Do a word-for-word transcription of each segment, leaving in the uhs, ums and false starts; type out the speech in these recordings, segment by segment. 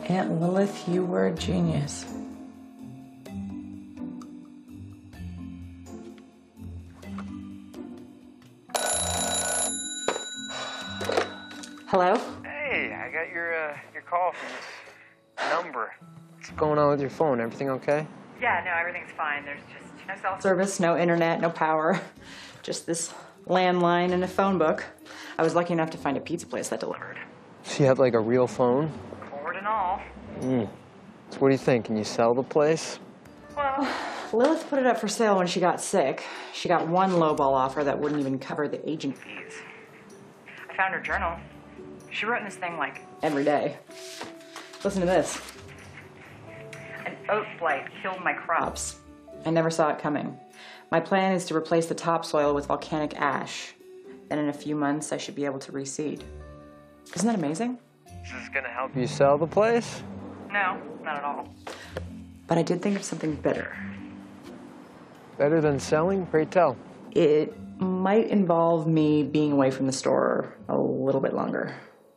Aunt Lilith, you were a genius. Hello? Hey, I got your uh, your call from this number. What's going on with your phone? Everything okay? Yeah, no, everything's fine. There's just no cell service, no internet, no power. Just this landline and a phone book. I was lucky enough to find a pizza place that delivered. So you have like a real phone? Cord and all. Mm. So what do you think? Can you sell the place? Well, Lilith put it up for sale when she got sick. She got one lowball offer that wouldn't even cover the agent fees. I found her journal. She wrote in this thing like every day. Listen to this. An oat blight killed my crops. I never saw it coming. My plan is to replace the topsoil with volcanic ash. Then in a few months, I should be able to reseed. Isn't that amazing? Is this gonna help you sell the place? No, not at all. But I did think of something better. Better than selling? Pray tell. It might involve me being away from the store a little bit longer.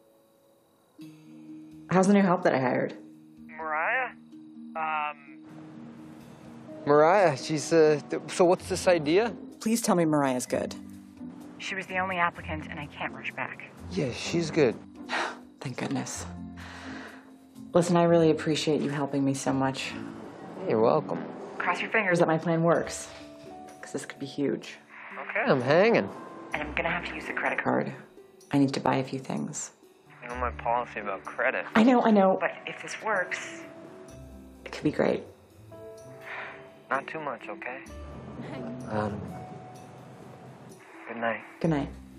How's the new help that I hired? Mariah? Um... Mariah, she's, uh, th- so what's this idea? Please tell me Mariah's good. She was the only applicant, and I can't rush back. Yeah, she's good. Thank goodness. Listen, I really appreciate you helping me so much. You're welcome. Cross your fingers that my plan works, because this could be huge. Okay, I'm hanging. And I'm gonna have to use a credit card. I need to buy a few things. You know my policy about credit. I know, I know, but if this works, it could be great. Not too much, okay? Um, good night. Good night.